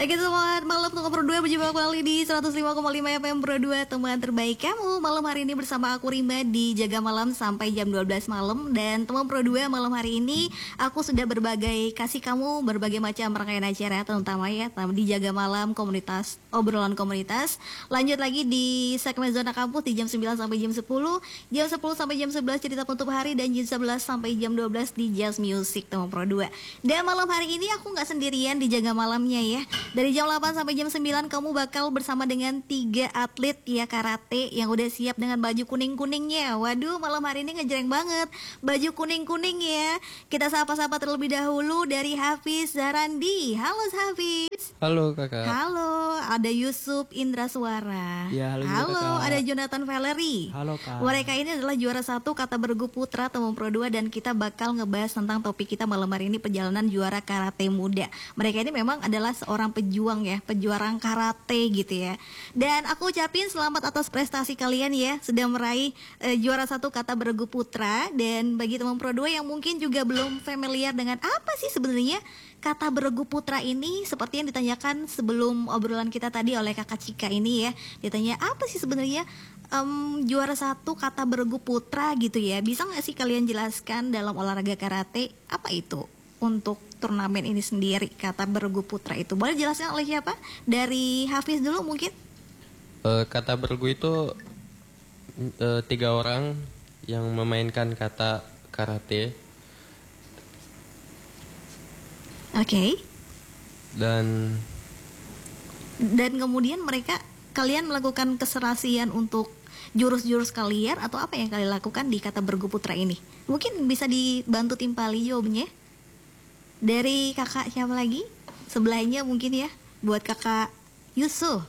Oke, selamat malam teman Pro 2, berjumpa kembali di 105,5 FM Pro 2, teman terbaik kamu. Malam hari ini bersama aku Rimba di Jaga Malam sampai jam 12 malam. Dan teman Pro 2, malam hari ini aku sudah kasih kamu berbagai macam rangkaian acara, terutama ya di Jaga Malam komunitas, obrolan komunitas. Lanjut lagi di segmen Zona Kampus di jam 9 sampai jam 10, jam 10 sampai jam 11 cerita penutup hari, dan jam 11 sampai jam 12 di Jazz Music teman Pro 2. Dan malam hari ini aku nggak sendirian di Jaga Malamnya ya. Dari jam 8 sampai jam 9 kamu bakal bersama dengan 3 atlet ya karate yang udah siap dengan baju kuning-kuningnya. Waduh, malam hari ini ngejreng banget. Baju kuning-kuning ya. Kita sapa-sapa terlebih dahulu dari Hafiz Zarandi. Halo Hafiz. Halo kakak. Halo, ada Yusuf Indra Suara. Ya, halo kakak. Ada Jonathan Valery. Halo kak. Mereka ini adalah juara 1 kata bergu putra teman Pro 2, dan kita bakal ngebahas tentang topik kita malam hari ini, perjalanan juara karate muda. Mereka ini memang adalah seorang pejuang ya, pejuang karate gitu ya. Dan aku ucapin selamat atas prestasi kalian ya, sudah meraih juara 1 kata bergu putra. Dan bagi teman Pro 2 yang mungkin juga belum familiar dengan apa sih sebenarnya kata bergu putra ini, seperti yang ditanyakan sebelum obrolan kita tadi oleh kakak Cika ini ya, ditanya apa sih sebenarnya juara 1 kata bergu putra gitu ya. Bisa nggak sih kalian jelaskan dalam olahraga karate apa itu untuk turnamen ini sendiri, kata bergu putra itu? Boleh jelaskan oleh siapa? Dari Hafiz dulu mungkin. Kata bergu itu 3 orang yang memainkan kata karate. Oke. Dan kemudian kalian melakukan keserasian untuk jurus-jurus kalian, atau apa yang kalian lakukan di kata bergu putra ini? Mungkin bisa dibantu timpali jawabnya dari kakak siapa lagi? Sebelahnya mungkin ya, buat kakak Yusuf.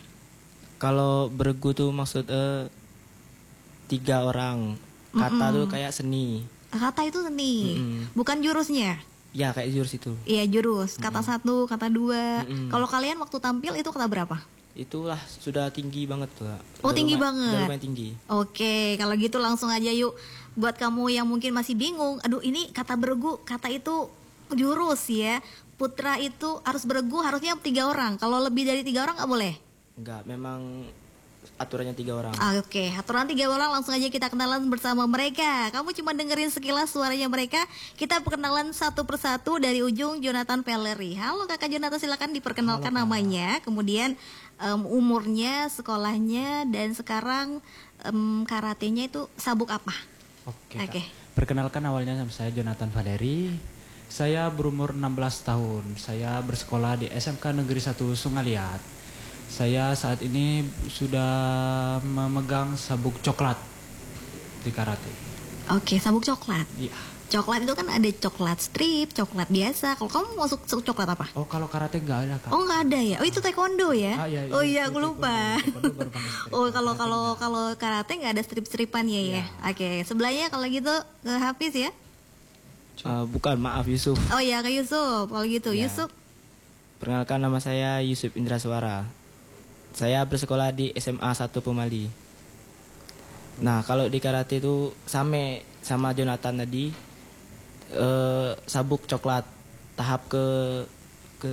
Kalau bergu tuh maksud 3 orang. Kata tuh kayak seni. Kata itu seni, bukan jurusnya. Ya kayak jurus itu. Iya jurus, kata 1, kata 2. Kalau kalian waktu tampil itu kata berapa? Itulah sudah tinggi banget tuh. Oh tinggi banget. Udah lumayan tinggi. Oke, kalau gitu langsung aja yuk. Buat kamu yang mungkin masih bingung, aduh ini kata bergu, kata itu jurus ya. Putra itu harus bergu, harusnya 3 orang. Kalau lebih dari 3 orang nggak boleh? Enggak, memang aturannya 3 orang. Oke, aturan 3 orang, langsung aja kita kenalan bersama mereka. Kamu cuma dengerin sekilas suaranya mereka. Kita perkenalan satu persatu dari ujung. Jonathan Valery. Halo kakak Jonathan, silakan diperkenalkan. Halo, namanya, kemudian umurnya, sekolahnya, dan sekarang karatenya itu sabuk apa? Oke. Perkenalkan, awalnya nama saya Jonathan Valery. Saya berumur 16 tahun. Saya bersekolah di SMK Negeri 1 Sungaliat. Saya saat ini sudah memegang sabuk coklat di karate. Oke, sabuk coklat. Iya. Coklat itu kan ada coklat strip, coklat biasa. Kalau kamu masuk coklat apa? Oh, kalau karate nggak ada kak. Oh nggak ada ya? Oh itu taekwondo ya? Iya, oh iya, aku lupa. Oh kalau karate karate nggak ada strip-stripannya ya? Oke, sebelahnya kalau gitu ke Hafiz ya? Bukan, maaf Yusuf. Oh iya, ke Yusuf. Kalau gitu Yusuf. Perkenalkan, nama saya Yusuf Indra Suara. Saya bersekolah di SMA 1 Pemali. Nah, kalau di karate itu sama Jonathan tadi, sabuk coklat tahap ke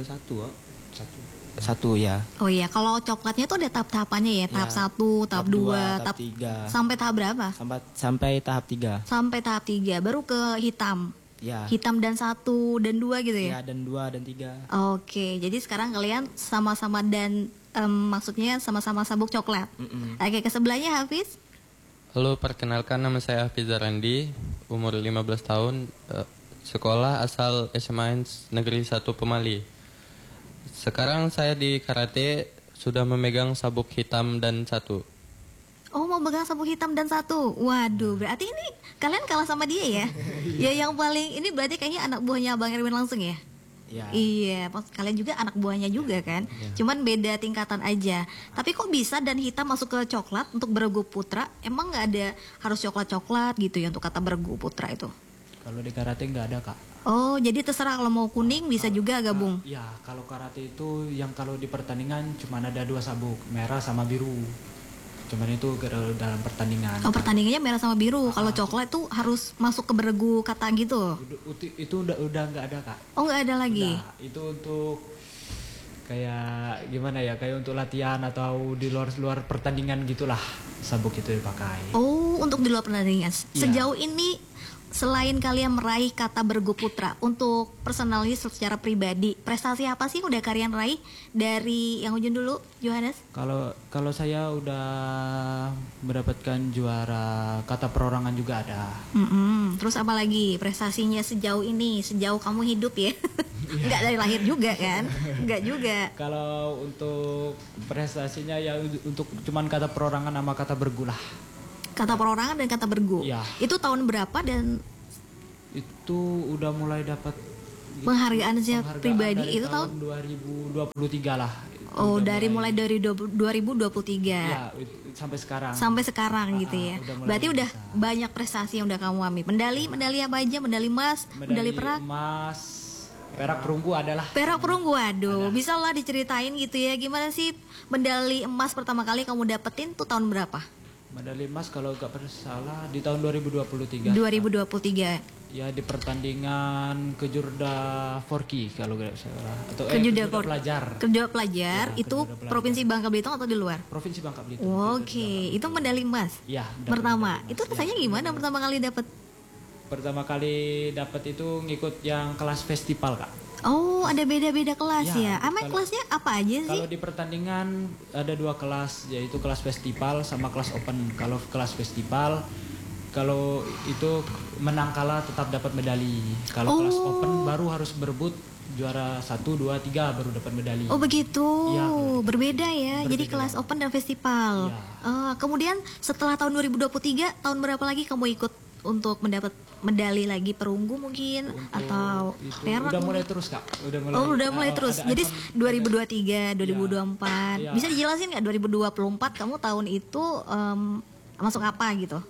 1 ya. Oh iya, kalau coklatnya tuh ada tahap-tahapannya ya, tahap 1, tahap 2, tahap 3. Sampai tahap berapa? Sampai tahap 3. Sampai tahap 3 baru ke hitam. Ya. Hitam dan 1 dan 2 gitu ya? Ya, dan 2 dan 3. Oke, jadi sekarang kalian sama-sama dan maksudnya sama-sama sabuk coklat. Oke, ke sebelahnya Hafiz. Halo, perkenalkan nama saya Hafiz Zarandi, umur 15 tahun, sekolah asal SMA Negeri 1 Pemali. Sekarang saya di karate sudah memegang sabuk hitam dan 1. Oh, mau pegang sabuk hitam dan 1. Waduh, berarti ini kalian kalah sama dia ya? Ya yang paling ini berarti kayaknya anak buahnya Bang Erwin langsung ya? Ya. Iya, kalian juga anak buahnya juga kan? Cuman beda tingkatan aja. Tapi kok bisa dan hitam masuk ke coklat untuk bergu putra? Emang nggak ada harus coklat-coklat gitu ya untuk kata bergu putra itu? Kalau di karate nggak ada kak. Oh, jadi terserah, kalau mau kuning bisa juga gabung? Ya, kalau karate itu yang kalau di pertandingan cuma ada 2 sabuk, merah sama biru. Cuman itu dalam pertandingan. Oh, pertandingannya merah sama biru. Kalau coklat tuh harus masuk ke beregu kata gitu. Itu udah nggak ada kak. Oh, nggak ada lagi. Udah, itu untuk kayak gimana ya, kayak untuk latihan atau di luar pertandingan gitulah sabuk itu dipakai. Oh, untuk di luar pertandingan. Iya. Sejauh ini selain kalian meraih kata bergu putra, untuk personalnya secara pribadi, prestasi apa sih yang udah kalian raih? Dari yang ujung dulu, Johannes. Kalau saya udah mendapatkan juara kata perorangan juga ada. Terus apa lagi prestasinya sejauh ini, sejauh kamu hidup ya? Enggak dari lahir juga kan? Enggak juga. Kalau untuk prestasinya ya untuk cuman kata perorangan sama kata bergu lah. Kata perorangan dan kata bergu. Iya. Itu tahun berapa dan Itu udah mulai dapat penghargaan pribadi dari itu tahun? 2023 lah. Oh, Udah dari mulai dari 2023. Ya, sampai sekarang. Sampai sekarang gitu ya. udah mulai Berarti udah bisa. banyak prestasi yang udah kamu ambil. Medali apa aja? Medali emas, medali perak, emas, perak perunggu adalah. perak perunggu. Waduh, bisa lah diceritain gitu ya. Gimana sih medali emas pertama kali kamu dapetin tuh tahun berapa? Medali emas kalau gak salah di tahun 2023. 2023. Ya di pertandingan Kejurda Forki kalau gak salah. Atau Kejurda Kejurda pelajar. Kejurda pelajar Ya, itu Kejurda Pelajar. Provinsi Bangka Belitung atau di luar? Provinsi Bangka Belitung. Oke, itu medali emas. Ya, dapat Pertama, medali emas. itu rasanya gimana pertama kali dapet? Pertama kali dapat itu ngikut yang kelas festival, Kak. Oh, ada beda-beda kelas ya. Ya, Ama kalau- kelasnya apa aja sih? Kalau di pertandingan ada 2 kelas, yaitu kelas festival sama kelas open. Kalau kelas festival, kalau itu menang kalah tetap dapat medali. Kalau kelas open baru harus berebut juara 1, 2, 3 baru dapat medali. Oh begitu, Iya. berbeda ya. Jadi Berbeda. kelas open dan festival. Kemudian setelah tahun 2023, tahun berapa lagi kamu ikut untuk mendapat medali lagi perunggu mungkin atau Itu perak? udah mulai mungkin? terus, Kak. Udah mulai. Oh udah mulai terus. ada Jadi event- 2023, 2024. Iya. Bisa dijelasin nggak 2024 kamu tahun itu masuk apa gitu?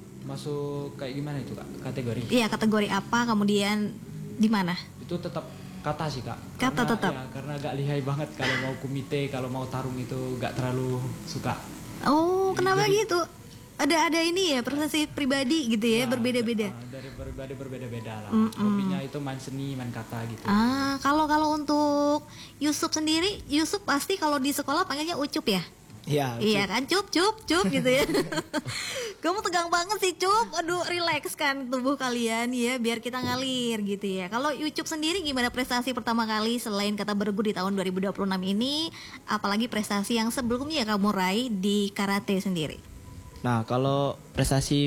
masuk kayak gimana itu, Kak? Kategori. Iya kategori apa? Kemudian di mana? Itu tetap kata sih, Kak. Kata Karena, tetap. ya, karena agak lihai banget kalau mau komite, kalau mau tarung itu gak terlalu suka. Oh kenapa gitu? Ada ini ya prestasi pribadi gitu ya berbeda-beda. Dari pribadi berbeda-beda lah. Hobinya itu main seni, main kata gitu. Kalau untuk Yusuf sendiri, Yusuf pasti kalau di sekolah panggilnya Ucup ya? Ya, Iya kan, cup gitu ya. Kamu tegang banget sih cup. Aduh, relax kan tubuh kalian ya, biar kita ngalir gitu ya. Kalau Ucup sendiri gimana prestasi pertama kali selain kata bergu di tahun 2026 ini? Apalagi prestasi yang sebelumnya kamu raih di karate sendiri? Nah, kalau prestasi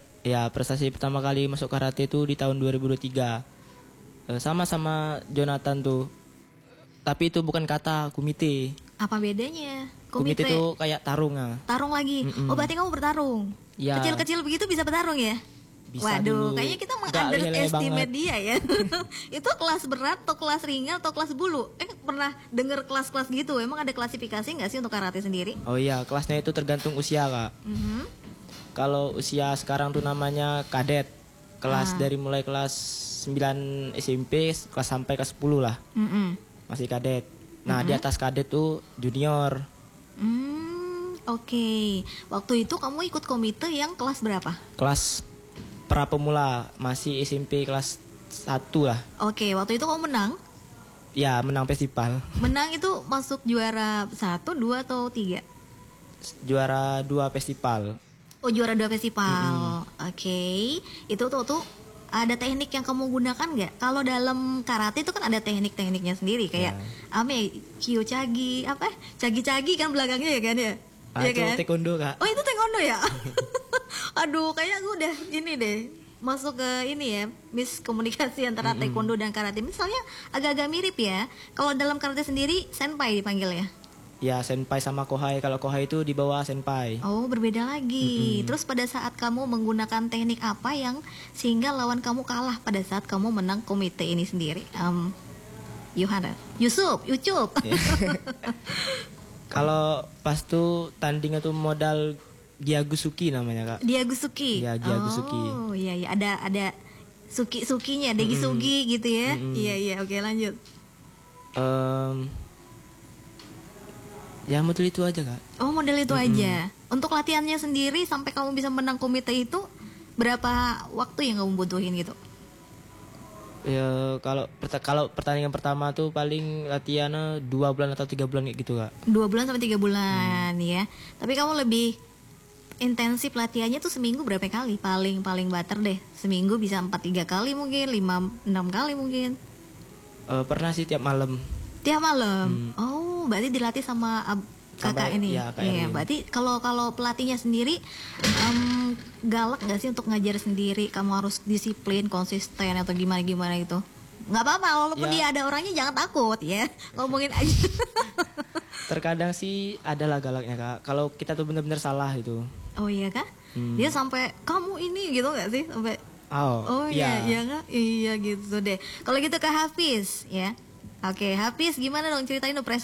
pertama kali masuk karate itu di tahun 2023. Sama-sama Jonathan tuh. Tapi itu bukan kata kumite. Apa bedanya? Kumite itu kayak tarung Tarung lagi. Oh, berarti kamu bertarung. Ya. Kecil-kecil begitu bisa bertarung ya? Bisa Waduh, dulu. kayaknya kita Nggak leleh meng-underestimate banget. dia ya. Itu kelas berat atau kelas ringan atau kelas bulu? Pernah denger kelas-kelas gitu? Emang ada klasifikasi nggak sih untuk karate sendiri? Oh iya, kelasnya itu tergantung usia, Kak. Mhm. Kalau usia sekarang tuh namanya kadet. Kelas dari mulai kelas 9 SMP kelas sampai kelas 10 lah. Mm-mm. Masih kadet. Nah, di atas kadet tuh junior. Oke. Waktu itu kamu ikut komite yang kelas berapa? Kelas pra pemula, masih SMP kelas 1 lah. Oke, waktu itu kamu menang. Ya, menang festival. Menang itu masuk juara 1, 2 atau 3? Juara 2 festival. Oh, juara 2 festival. Oke. Itu tuh ada teknik yang kamu gunakan nggak? Kalau dalam karate itu kan ada teknik-tekniknya sendiri kayak Kyochagi, Cagi-cagi kan belakangnya ya kan ya? Iya Itu kan? taekwondo, Kak. Oh, itu taekwondo ya? Aduh, kayaknya gue udah ini deh. Masuk ke ini ya, miskomunikasi antara taekwondo dan karate. Misalnya agak-agak mirip ya. Kalau dalam karate sendiri senpai dipanggil ya? Ya, senpai sama kohai. Kalau kohai itu di bawah senpai. Oh, berbeda lagi. Terus pada saat kamu menggunakan teknik apa yang sehingga lawan kamu kalah pada saat kamu menang komite ini sendiri? Yusuf, Ucup. Kalau pas tuh tandingnya tuh modal Gyagusuki namanya, Kak. Diagusuki. Iya, Diagusuki. Oh, iya iya ada suki-sukinya, degi-sugi gitu ya. Iya iya, oke lanjut. Ya model itu aja, Kak. Oh, model itu aja. Untuk latihannya sendiri sampai kamu bisa menang komite itu berapa waktu yang kamu butuhin gitu? Ya kalau pertandingan pertama tuh paling latihannya 2 bulan atau 3 bulan kayak gitu Kak. 2 bulan sampai 3 bulan ya. Tapi kamu lebih intensif latihannya tuh seminggu berapa kali? Paling butter deh. Seminggu bisa 4-3 kali mungkin, 5-6 kali mungkin. Pernah sih tiap malam. Tiap malam. Oh, berarti dilatih sama kakak ini. Ya, Kak Iya, Erwin. berarti kalau pelatihnya sendiri galak gak sih untuk ngajar sendiri? Kamu harus disiplin, konsisten atau gimana gitu? Nggak apa-apa, walaupun Ya. dia ada orangnya jangan takut ya. Ngomongin aja. Terkadang sih adalah galaknya Kak. Kalau kita tuh benar-benar salah itu. Oh iya kah? Dia sampai kamu ini gitu nggak sih? Sampai Oh, iya, iya kah? Iya gitu deh. Kalau gitu ke Hafiz ya. Oke, Hafiz gimana dong, ceritain dong